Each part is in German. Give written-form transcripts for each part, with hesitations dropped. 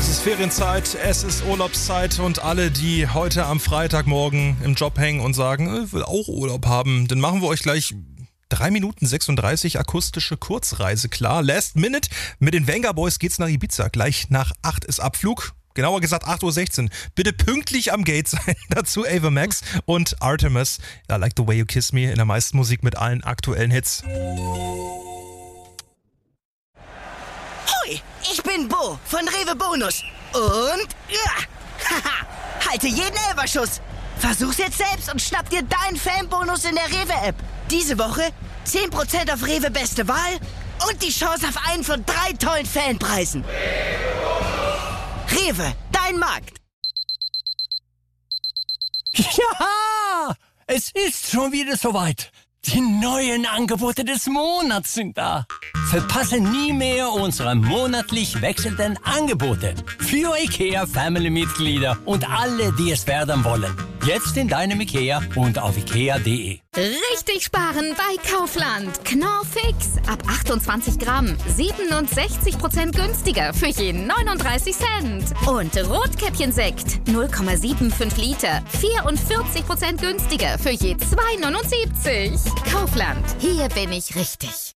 Es ist Ferienzeit, es ist Urlaubszeit und alle, die heute am Freitagmorgen im Job hängen und sagen, ich will auch Urlaub haben, dann machen wir euch gleich 3 Minuten 36 akustische Kurzreise klar. Last Minute, mit den Venga Boys geht's nach Ibiza. Gleich nach 8 ist Abflug. Genauer gesagt 8:16 Uhr. Bitte pünktlich am Gate sein. Dazu Ava Max und Artemis. I Like the Way You Kiss Me in der meisten Musik mit allen aktuellen Hits. Hoi, ich bin Bo von Rewe Bonus. Und halte jeden Elferschuss. Versuch's jetzt selbst und schnapp dir deinen Fanbonus in der Rewe-App. Diese Woche 10% auf Rewe Beste Wahl und die Chance auf einen von 3 tollen Fanpreisen. Rewe, dein Markt. Ja, es ist schon wieder soweit. Die neuen Angebote des Monats sind da. Verpasse nie mehr unsere monatlich wechselnden Angebote. Für IKEA-Family-Mitglieder und alle, die es werden wollen. Jetzt in deinem IKEA und auf ikea.de. Richtig sparen bei Kaufland. Knorr Fix. Ab 28 Gramm. 67% günstiger für jeden 39 Cent. Und Rotkäppchensekt. 0,75 Liter. 44% günstiger für je 2,79. Kaufland. Hier bin ich richtig.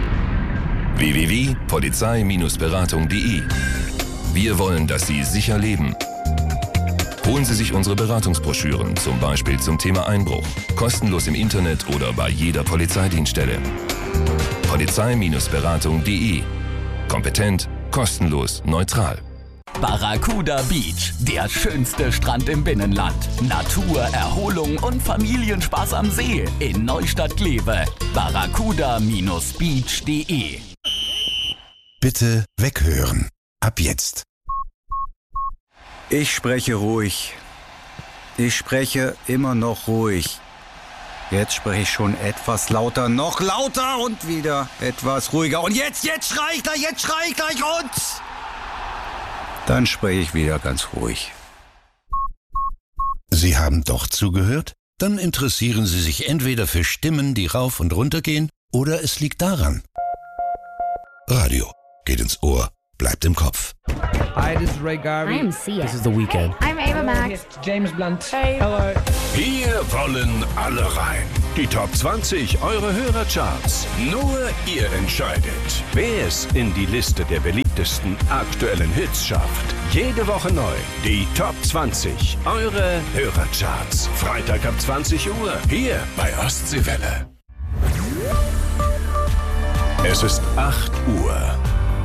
www.polizei-beratung.de. Wir wollen, dass Sie sicher leben. Holen Sie sich unsere Beratungsbroschüren, zum Beispiel zum Thema Einbruch. Kostenlos im Internet oder bei jeder Polizeidienststelle. Polizei-beratung.de. Kompetent, kostenlos, neutral. Barracuda Beach, der schönste Strand im Binnenland. Natur, Erholung und Familienspaß am See in Neustadt-Glewe. barracuda-beach.de. Bitte weghören. Ab jetzt. Ich spreche ruhig. Ich spreche immer noch ruhig. Jetzt spreche ich schon etwas lauter, noch lauter und wieder etwas ruhiger. Und jetzt schrei ich gleich und... Dann spreche ich wieder ganz ruhig. Sie haben doch zugehört? Dann interessieren Sie sich entweder für Stimmen, die rauf und runter gehen, oder es liegt daran. Radio geht ins Ohr, bleibt im Kopf. Hi, this is Ray Garvey. I'm Sia. This is The Weeknd. I'm Ava Max. James Blunt. Hey. Hello. Hier wollen alle rein. Die Top 20 eure Hörercharts. Nur ihr entscheidet, wer es in die Liste der beliebtesten aktuellen Hits schafft. Jede Woche neu. Die Top 20 eure Hörercharts. Freitag ab 20 Uhr. Hier bei Ostseewelle. Es ist 8 Uhr.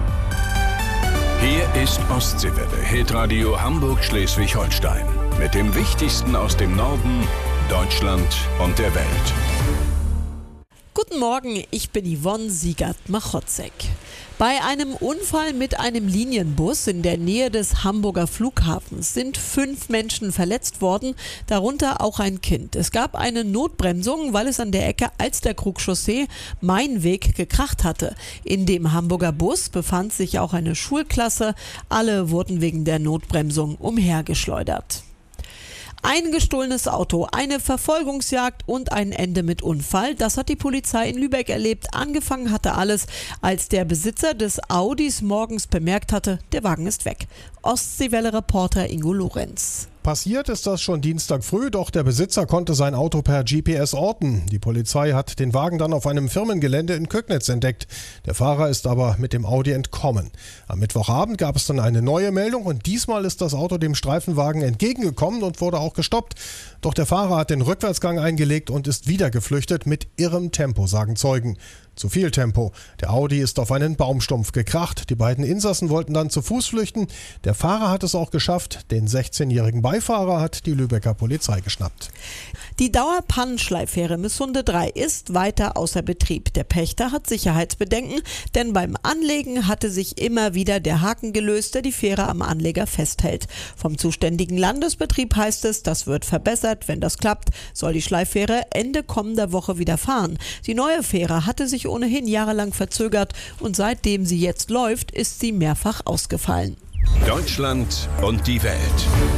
Hier ist Ostseewelle, Hitradio Hamburg-Schleswig-Holstein. Mit dem Wichtigsten aus dem Norden, Deutschland und der Welt. Guten Morgen, ich bin Yvonne Siegert-Machotzek. Bei einem Unfall mit einem Linienbus in der Nähe des Hamburger Flughafens sind 5 Menschen verletzt worden, darunter auch ein Kind. Es gab eine Notbremsung, weil es an der Ecke Alsterkrug-Chaussee Mainweg gekracht hatte. In dem Hamburger Bus befand sich auch eine Schulklasse. Alle wurden wegen der Notbremsung umhergeschleudert. Ein gestohlenes Auto, eine Verfolgungsjagd und ein Ende mit Unfall, das hat die Polizei in Lübeck erlebt. Angefangen hatte alles, als der Besitzer des Audis morgens bemerkt hatte, der Wagen ist weg. Ostseewelle-Reporter Ingo Lorenz. Passiert ist das schon Dienstag früh, doch der Besitzer konnte sein Auto per GPS orten. Die Polizei hat den Wagen dann auf einem Firmengelände in Köcknitz entdeckt. Der Fahrer ist aber mit dem Audi entkommen. Am Mittwochabend gab es dann eine neue Meldung und diesmal ist das Auto dem Streifenwagen entgegengekommen und wurde auch gestoppt. Doch der Fahrer hat den Rückwärtsgang eingelegt und ist wieder geflüchtet mit irrem Tempo, sagen Zeugen. Zu viel Tempo. Der Audi ist auf einen Baumstumpf gekracht. Die beiden Insassen wollten dann zu Fuß flüchten. Der Fahrer hat es auch geschafft. Den 16-jährigen Beifahrer hat die Lübecker Polizei geschnappt. Die Dauerpannenschleiffähre Missunde 3 ist weiter außer Betrieb. Der Pächter hat Sicherheitsbedenken, denn beim Anlegen hatte sich immer wieder der Haken gelöst, der die Fähre am Anleger festhält. Vom zuständigen Landesbetrieb heißt es, das wird verbessert. Wenn das klappt, soll die Schleiffähre Ende kommender Woche wieder fahren. Die neue Fähre hatte sich ohnehin jahrelang verzögert und seitdem sie jetzt läuft, ist sie mehrfach ausgefallen. Deutschland und die Welt.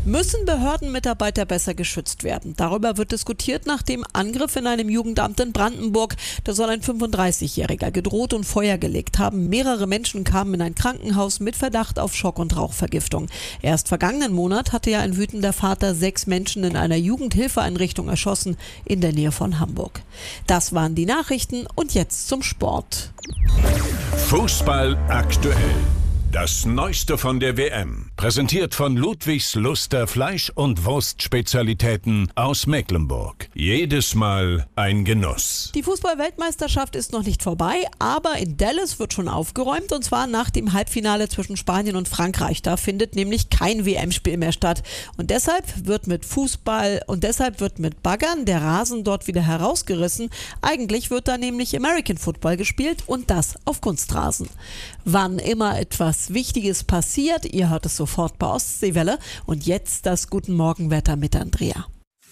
Müssen Behördenmitarbeiter besser geschützt werden? Darüber wird diskutiert nach dem Angriff in einem Jugendamt in Brandenburg. Da soll ein 35-Jähriger gedroht und Feuer gelegt haben. Mehrere Menschen kamen in ein Krankenhaus mit Verdacht auf Schock- und Rauchvergiftung. Erst vergangenen Monat hatte ja ein wütender Vater 6 Menschen in einer Jugendhilfeeinrichtung erschossen in der Nähe von Hamburg. Das waren die Nachrichten und jetzt zum Sport. Fußball aktuell. Das Neueste von der WM. Präsentiert von Ludwigs Luster Fleisch- und Wurstspezialitäten aus Mecklenburg. Jedes Mal ein Genuss. Die Fußball-Weltmeisterschaft ist noch nicht vorbei, aber in Dallas wird schon aufgeräumt, und zwar nach dem Halbfinale zwischen Spanien und Frankreich. Da findet nämlich kein WM-Spiel mehr statt. Und deshalb wird mit Baggern der Rasen dort wieder herausgerissen. Eigentlich wird da nämlich American Football gespielt, und das auf Kunstrasen. Wann immer etwas Wichtiges passiert, ihr hört es sofort bei Ostseewelle. Und jetzt das Guten Morgenwetter mit Andrea.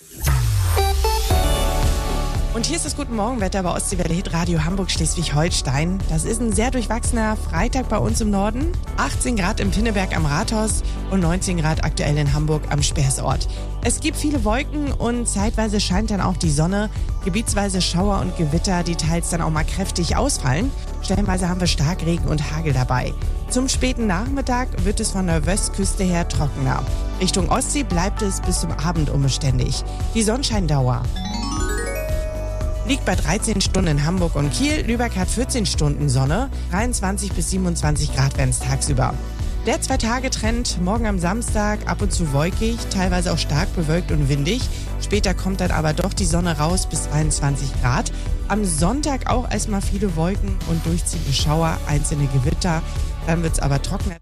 Und hier ist das Guten Morgenwetter bei Ostseewelle Hitradio Hamburg Schleswig-Holstein. Das ist ein sehr durchwachsener Freitag bei uns im Norden. 18 Grad im Pinneberg am Rathaus und 19 Grad aktuell in Hamburg am Speersort. Es gibt viele Wolken und zeitweise scheint dann auch die Sonne. Gebietsweise Schauer und Gewitter, die teils dann auch mal kräftig ausfallen. Stellenweise haben wir Starkregen und Hagel dabei. Zum späten Nachmittag wird es von der Westküste her trockener. Richtung Ostsee bleibt es bis zum Abend unbeständig. Die Sonnenscheindauer liegt bei 13 Stunden in Hamburg und Kiel. Lübeck hat 14 Stunden Sonne, 23 bis 27 Grad werden es tagsüber. Der 2-Tage-Trend, morgen am Samstag ab und zu wolkig, teilweise auch stark bewölkt und windig. Später kommt dann aber doch die Sonne raus bis 22 Grad. Am Sonntag auch erstmal viele Wolken und durchziehende Schauer, einzelne Gewitter. Dann wird es aber trockener.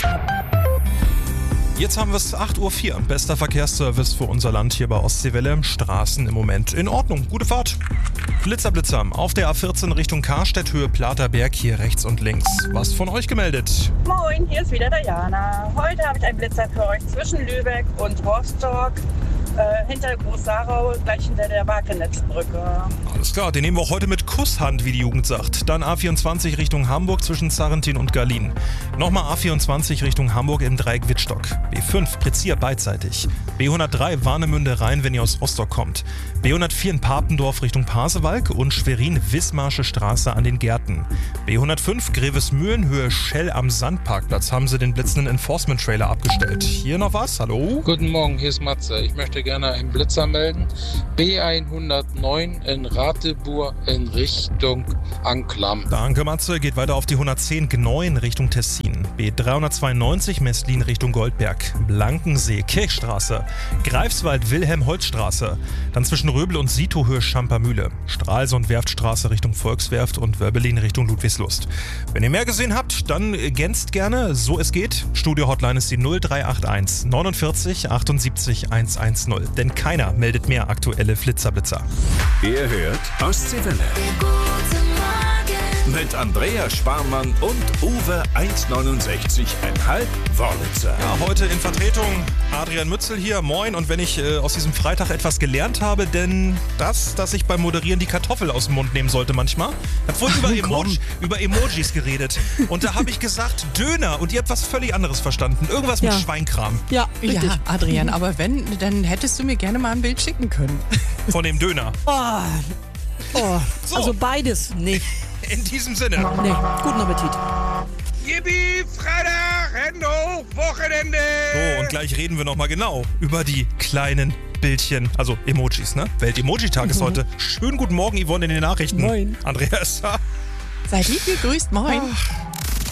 Jetzt haben wir es 8.04 Uhr. Bester Verkehrsservice für unser Land hier bei Ostseewelle. Straßen im Moment in Ordnung. Gute Fahrt. Blitzer auf der A14 Richtung Karstedt, Höhe Platerberg, hier rechts und links. Was von euch gemeldet? Moin, hier ist wieder Diana. Heute habe ich einen Blitzer für euch zwischen Lübeck und Rostock. Hinter Groß-Sarau, gleich hinter der Wakenetzbrücke. Alles klar, den nehmen wir auch heute mit Kusshand, wie die Jugend sagt. Dann A24 Richtung Hamburg zwischen Zarrentin und Garlin. Nochmal A24 Richtung Hamburg im Dreieck Wittstock. B5 Prezier beidseitig. B103 Warnemünde Rhein, wenn ihr aus Rostock kommt. B104 in Papendorf Richtung Pasewalk und Schwerin-Wismarsche Straße an den Gärten. B105 Grevesmühlen, Höhe Schell am Sandparkplatz, haben sie den blitzenden Enforcement-Trailer abgestellt. Hier noch was? Hallo? Guten Morgen, hier ist Matze. Ich möchte gerne einen Blitzer melden. B109 in Ratibur in Richtung Anklam. Danke, Matze. Geht weiter auf die 110 Gneu in Richtung Tessin. B392 Messlin Richtung Goldberg. Blankensee Kirchstraße. Greifswald Wilhelm-Holz-Straße. Dann zwischen Röbel und Sito Höhe Schampermühle. Stralsund Werftstraße Richtung Volkswerft und Wörbelin Richtung Ludwigslust. Wenn ihr mehr gesehen habt, dann ergänzt gerne, so es geht. Studio-Hotline ist die 0381 49 78 110. Denn keiner meldet mehr aktuelle Flitzer-Blitzer. Ihr hört Ostseewelle. Mit Andrea Sparmann und Uwe 1,69,5 Wörlitzer. Ja, heute in Vertretung Adrian Mützel hier. Moin. Und wenn ich aus diesem Freitag etwas gelernt habe, denn dass ich beim Moderieren die Kartoffel aus dem Mund nehmen sollte manchmal. Ich habe vorhin über Emojis geredet. Und da habe ich gesagt Döner und ihr habt was völlig anderes verstanden. Irgendwas mit Schweinkram. Ja, Adrian, aber wenn, dann hättest du mir gerne mal ein Bild schicken können. Von dem Döner. So. Also beides nicht. In diesem Sinne. Nee, guten Appetit. Yippie, Freitag, Hände hoch, Wochenende. So, und gleich reden wir nochmal genau über die kleinen Bildchen, also Emojis, ne? Welt-Emoji-Tag ist heute. Schönen guten Morgen, Yvonne, in den Nachrichten. Moin. Andreas. Seid lieb gegrüßt, moin.